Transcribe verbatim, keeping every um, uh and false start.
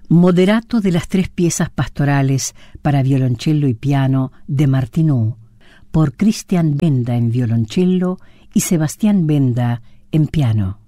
Moderato de las tres piezas pastorales para violoncello y piano de Martinot, por Christian Benda en violoncello y Sebastián Benda en piano.